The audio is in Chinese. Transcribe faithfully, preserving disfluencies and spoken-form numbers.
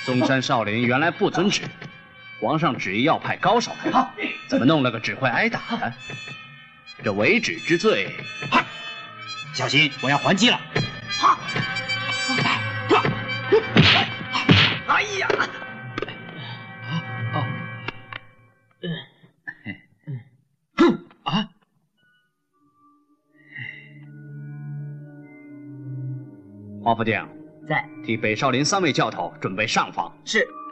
嵩山少林原来不遵旨，皇上旨意要派高手来，怎么弄了个只会挨打的？这违旨之罪， 小心，我要还击了！哈！哎呀！哦，哼啊！ 黄副将在， 替北少林三位教头准备上访。 是。